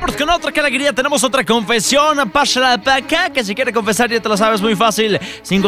Vámonos con otra, qué alegría. Tenemos otra confesión. Pásala para acá, que si quiere confesar ya te lo sabes, muy fácil.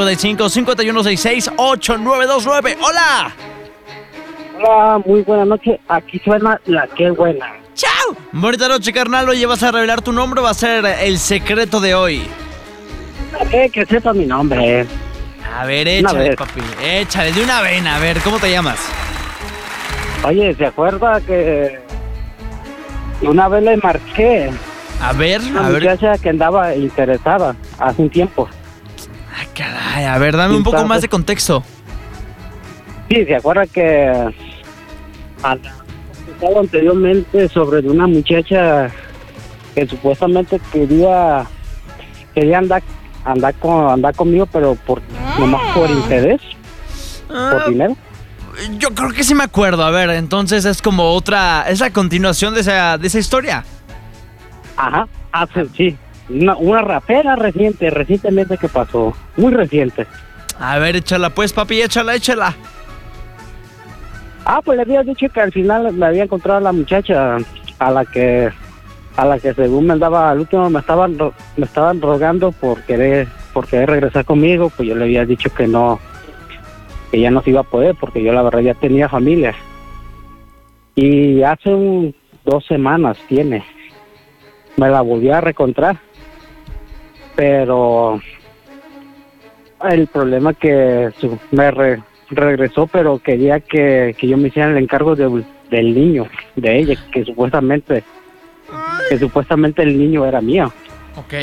55-5166-8929. ¡Hola! Hola, muy buena noche. Aquí suena la que buena. ¡Chao! Bonita noche, carnal. Oye, ¿vas a revelar tu nombre o va a ser el secreto de hoy? Que sepa mi nombre. A ver, échale, papi. Échale de una vena. A ver, ¿cómo te llamas? Oye, ¿se acuerda que una vez le marqué A ver, a una muchacha que andaba interesada hace un tiempo? Ah, caray, a ver, dame un poco más de contexto. Sí, ¿se acuerda que hablaba anteriormente sobre una muchacha que supuestamente quería andar conmigo, pero nomás por interés, por dinero? Yo creo que sí me acuerdo. A ver, entonces es como es la continuación de esa historia. Ajá, sí. Una rapera recientemente que pasó. Muy reciente. A ver, échala pues, papi, échala. Pues le había dicho que al final me había encontrado a la muchacha a la que según me andaba, al último me estaban rogando por querer regresar conmigo. Pues yo le había dicho que no, que ya no se iba a poder, porque yo la verdad ya tenía familia. Y hace 2 semanas me la volví a reencontrar, pero el problema que regresó, pero quería que yo me hiciera el encargo del niño, de ella, que supuestamente el niño era mío. Ok.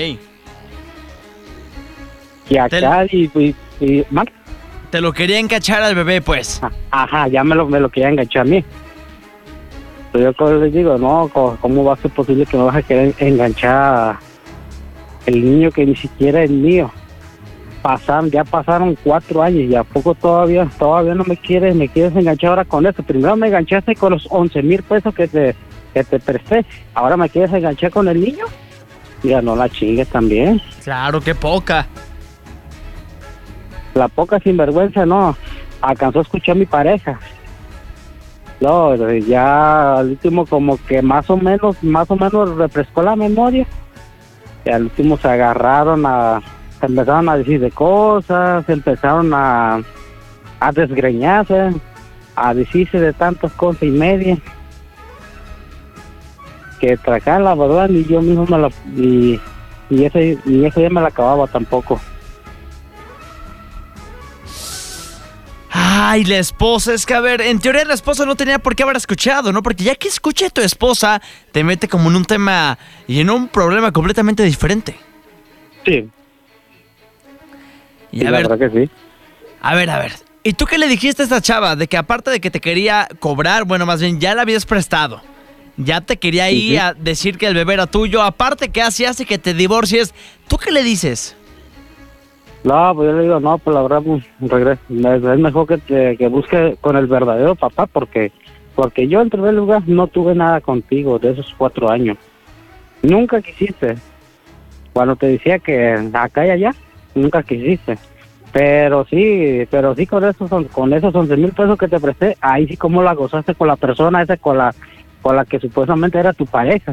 Y acá ¿mal? Te lo quería encachar al bebé, pues. Ajá, ya me lo quería enganchar a mí. Pero yo les digo, no, ¿cómo va a ser posible que me vas a querer enganchar el niño que ni siquiera es mío? Ya pasaron 4 años y a poco todavía no me quieres enganchar ahora con eso. Primero me enganchaste con los 11,000 pesos que te presté. Ahora me quieres enganchar con el niño. Ya no la chingues también. Claro, qué poca. La poca sinvergüenza no alcanzó a escuchar a mi pareja. No, ya al último como que más o menos refrescó la memoria. Y al último se empezaron a decir de cosas, empezaron a desgreñarse, a decirse de tantas cosas y media, que tracar la verdad ni yo mismo ni ese día me la acababa tampoco. Ay, la esposa, es que a ver, en teoría la esposa no tenía por qué haber escuchado, ¿no? Porque ya que escuche a tu esposa, te mete como en un tema y en un problema completamente diferente. Sí. Y a la ver, verdad que sí. A ver. ¿Y tú qué le dijiste a esta chava? De que aparte de que te quería cobrar, bueno, más bien ya la habías prestado. Ya te quería ir a decir que el bebé era tuyo. Aparte, ¿qué hace que te divorcies? ¿Tú qué le dices? No, pues yo le digo, no, pues la verdad, pues regresa. Es mejor que busque con el verdadero papá, porque yo en primer lugar no tuve nada contigo de esos 4 años. Nunca quisiste. Cuando te decía que acá y allá, nunca quisiste. Pero sí con esos 11,000 pesos que te presté, ahí sí como la gozaste con la persona esa con la que supuestamente era tu pareja.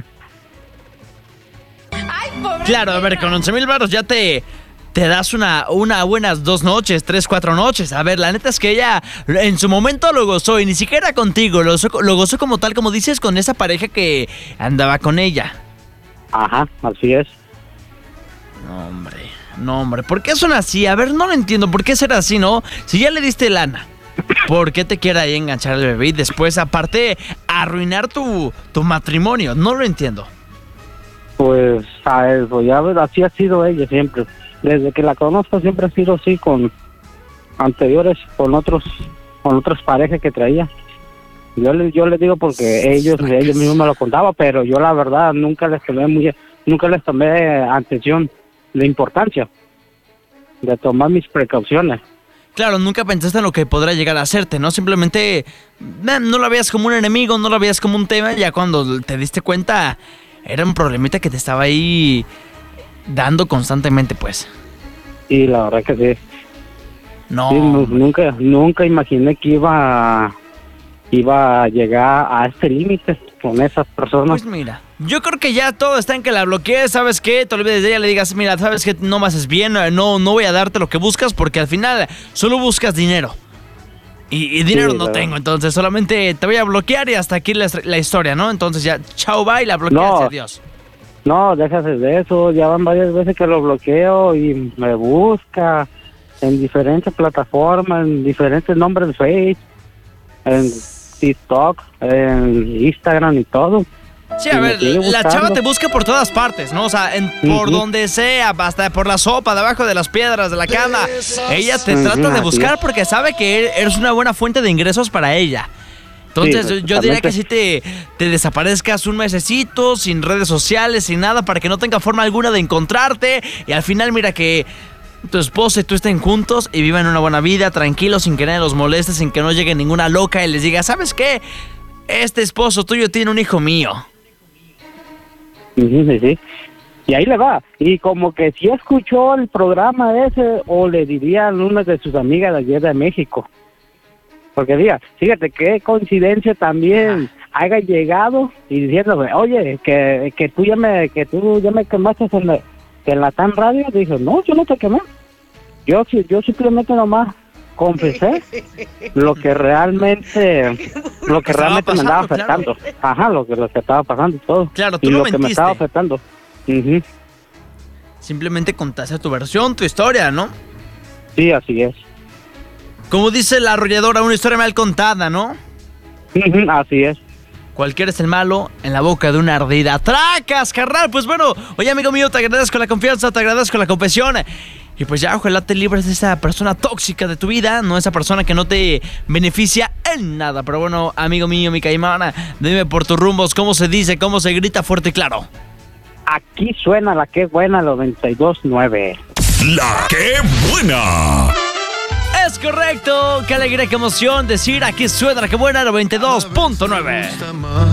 Ay, pobre. Claro, a ver, con 11,000 varos ya te das una buenas 2 noches, 3, 4 noches. A ver, la neta es que ella en su momento lo gozó y ni siquiera contigo, lo gozó como tal, como dices, con esa pareja que andaba con ella. Ajá, así es. No, hombre, ¿por qué son así? A ver, no lo entiendo, ¿por qué ser así, no? Si ya le diste lana, ¿por qué te quiere ahí enganchar al bebé y después, aparte, arruinar tu matrimonio? No lo entiendo. Pues, ya ves, así ha sido ella siempre. Desde que la conozco siempre ha sido así con otras parejas que traía. Yo le digo porque ellos mismos me lo contaban, pero yo la verdad nunca les tomé atención de importancia de tomar mis precauciones. Claro, nunca pensaste en lo que podrá llegar a hacerte, ¿no? Simplemente no lo veías como un enemigo, no lo veías como un tema. Ya cuando te diste cuenta, era un problemita que te estaba ahí dando constantemente, pues. Y la verdad que sí. No. Sí, nunca imaginé que iba iba a llegar a este límite con esas personas. Pues mira, yo creo que ya todo está en que la bloquees, ¿sabes qué? Te olvides de ella, le digas, mira, ¿sabes qué? No me haces bien, no voy a darte lo que buscas porque al final solo buscas dinero. Y dinero Sí, no claro. tengo, entonces solamente te voy a bloquear y hasta aquí la historia, ¿no? Entonces ya, chao, bye, la bloqueas, No. adiós. No, déjate de eso, ya van varias veces que lo bloqueo y me busca en diferentes plataformas, en diferentes nombres de Facebook, en TikTok, en Instagram y todo. Sí, Y a me ver, sigue la buscando. chava te busca por todas partes, ¿no? O sea, por Ujú. donde sea, hasta por la sopa, debajo de las piedras, de la cama. Ella te Ujú, trata de así buscar es. porque sabe que eres una buena fuente de ingresos para ella. Entonces, Sí, yo diría que si exactamente. te desaparezcas un mesecito, sin redes sociales, sin nada, para que no tenga forma alguna de encontrarte. Y al final, mira que tu esposa y tú estén juntos y vivan una buena vida, tranquilos, sin que nadie los moleste, sin que no llegue ninguna loca y les diga, ¿sabes qué? Este esposo tuyo tiene un hijo mío. Ujú, sí, sí. Y ahí le va. Y como que si escuchó el programa ese, o le dirían una de sus amigas de ayer de México. Porque diga, fíjate qué coincidencia también haya llegado y diciéndome, oye, que tú ya me quemaste en la TAN Radio. Dijo, no, yo no te quemé. Yo simplemente nomás confesé lo que realmente Estaba me andaba pasando, claro. afectando. Ajá, lo que estaba pasando y todo. Claro, tú y no lo que me mentiste. estaba afectando. Ujú. Simplemente contaste tu versión, tu historia, ¿no? Sí, así es. Como dice la arrolladora, una historia mal contada, ¿no? Ujú, así es. Cualquiera es el malo en la boca de una ardida. ¡Tracas, carnal! Pues bueno, oye, amigo mío, te agradezco la confianza, te agradezco la confesión. Y pues ya, ojalá te libres de esa persona tóxica de tu vida, no esa persona que no te beneficia en nada. Pero bueno, amigo mío, mi caimana, dime por tus rumbos, ¿cómo se dice, cómo se grita fuerte y claro? Aquí suena la que buena 92.9. La que buena. Es correcto, qué alegría, qué emoción decir aquí suena la que buena 92.9.